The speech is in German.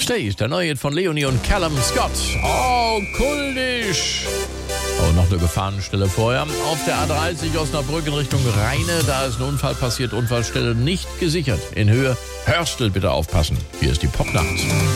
Stay ist der neue Hit von Leonie und Callum Scott. Oh, kultisch. Oh, noch eine Gefahrenstelle vorher. Auf der A30 Osnabrück in Richtung Rheine. Da ist ein Unfall passiert. Unfallstelle nicht gesichert. In Höhe Hörstel bitte aufpassen. Hier ist die Popnacht.